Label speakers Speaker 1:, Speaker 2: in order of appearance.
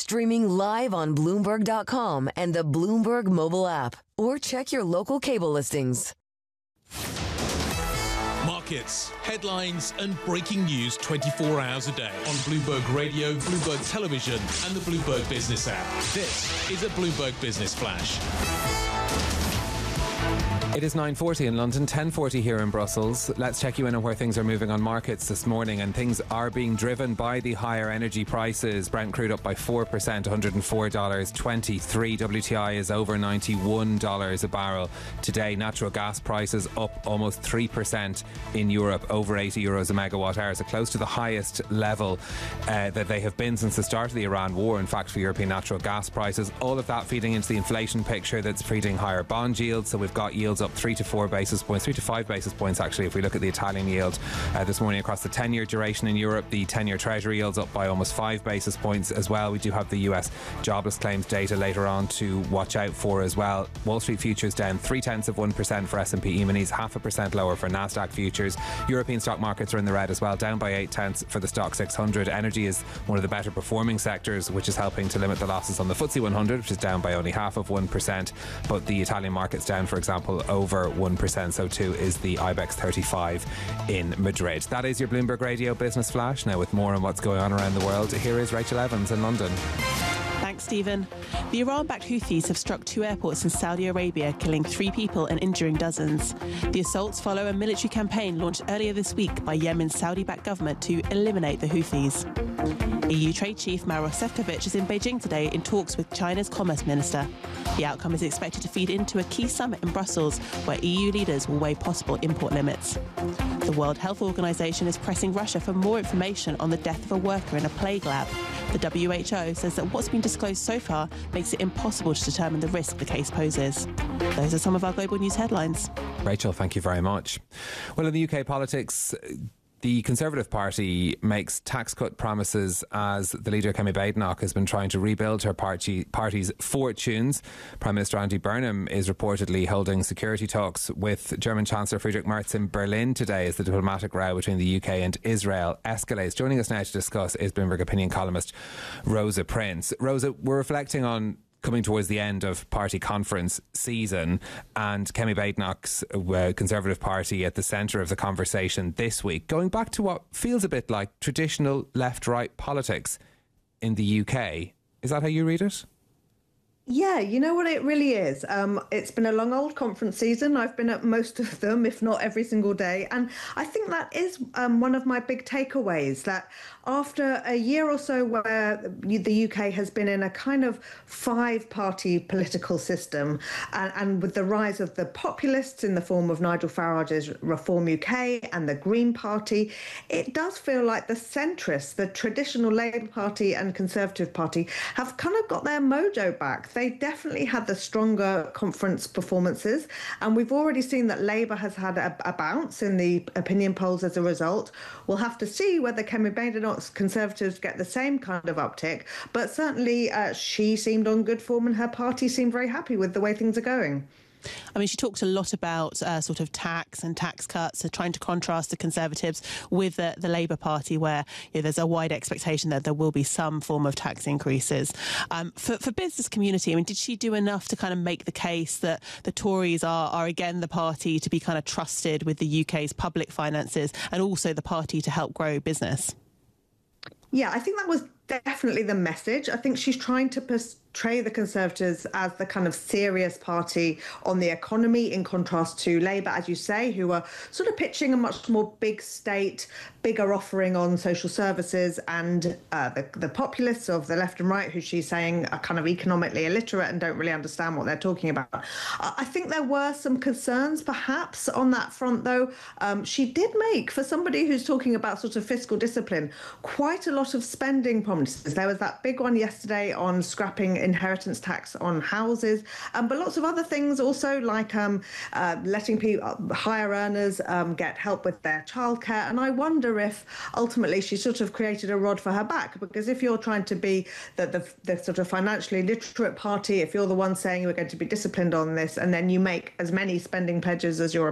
Speaker 1: Streaming live on Bloomberg.com and the Bloomberg mobile app. Or check your local cable listings.
Speaker 2: Markets, headlines and breaking news 24 hours a day on Bloomberg Radio, Bloomberg Television and the Bloomberg Business app. This is a Bloomberg Business Flash.
Speaker 3: It is 9:40 in London, 10:40 here in Brussels. Let's check you in on where things are moving on markets this morning, and things are being driven by the higher energy prices. Brent crude up by 4%, $104.23. WTI is over $91 a barrel today. Natural gas prices up almost 3% in Europe, over 80 euros a megawatt hour, so close to the highest level that they have been since the start of the Iran war, in fact, for European natural gas prices. All of that feeding into the inflation picture that's feeding higher bond yields. So we've got yields up 3 to 5 basis points actually, if we look at the Italian yield this morning across the 10-year duration in Europe. The 10-year Treasury yields up by almost 5 basis points as well. We do have the US jobless claims data later on to watch out for as well. Wall Street futures down 0.3% for S&P E-minis, 0.5% lower for Nasdaq futures. European stock markets are in the red as well, down by 0.8 for the Stock 600. Energy is one of the better performing sectors, which is helping to limit the losses on the FTSE 100, which is down by only 0.5%. But the Italian market's down, for example, over 1%, so too is the IBEX 35 in Madrid. That is your Bloomberg Radio Business Flash. Now with more on what's going on around the world, here is Rachel Evans in London.
Speaker 4: Thanks, Stephen. The Iran-backed Houthis have struck 2 airports in Saudi Arabia, killing 3 people and injuring dozens. The assaults follow a military campaign launched earlier this week by Yemen's Saudi-backed government to eliminate the Houthis. EU Trade Chief Maros Sefcovic is in Beijing today in talks with China's Commerce Minister. The outcome is expected to feed into a key summit in Brussels, where EU leaders will weigh possible import limits. The World Health Organization is pressing Russia for more information on the death of a worker in a plague lab. The WHO says that what's been disclosed so far makes it impossible to determine the risk the case poses. Those are some of our global news headlines.
Speaker 3: Rachel, thank you very much. Well, in the UK politics, the Conservative Party makes tax cut promises as the leader, Kemi Badenoch, has been trying to rebuild her party's fortunes. Prime Minister Andy Burnham is reportedly holding security talks with German Chancellor Friedrich Merz in Berlin today as the diplomatic row between the UK and Israel escalates. Joining us now to discuss is Bloomberg opinion columnist Rosa Prince. Rosa, we're reflecting on coming towards the end of party conference season, and Kemi Badenoch's Conservative Party at the centre of the conversation this week, going back to what feels a bit like traditional left-right politics in the UK. Is that how you read it?
Speaker 5: Yeah, you know what it really is. It's been a long old conference season. I've been at most of them, if not every single day. And I think that is one of my big takeaways, that after a year or so where the UK has been in a kind of 5-party political system, and with the rise of the populists in the form of Nigel Farage's Reform UK and the Green Party, it does feel like the centrists, the traditional Labour Party and Conservative Party, have kind of got their mojo back. They definitely had the stronger conference performances, and we've already seen that Labour has had a bounce in the opinion polls as a result. We'll have to see whether Kemi Badenoch's Conservatives get the same kind of uptick, but certainly she seemed on good form and her party seemed very happy with the way things are going.
Speaker 4: I mean, she talked a lot about sort of tax and tax cuts, so trying to contrast the Conservatives with the Labour Party, where there's a wide expectation that there will be some form of tax increases. For business community, I mean, did she do enough to kind of make the case that the Tories are again the party to be kind of trusted with the UK's public finances, and also the party to help grow business?
Speaker 5: Yeah, I think that was definitely the message. I think she's trying to portray the Conservatives as the kind of serious party on the economy, in contrast to Labour, as you say, who are sort of pitching a much more big state, bigger offering on social services, and the populists of the left and right, who she's saying are kind of economically illiterate and don't really understand what they're talking about. I think there were some concerns perhaps on that front, though. She did make, for somebody who's talking about sort of fiscal discipline, quite a lot of spending promises. There was that big one yesterday on scrapping inheritance tax on houses, but lots of other things also, like letting people, higher earners get help with their childcare. And I wonder if ultimately she sort of created a rod for her back, because if you're trying to be the sort of financially literate party, if you're the one saying you're going to be disciplined on this, and then you make as many spending pledges as your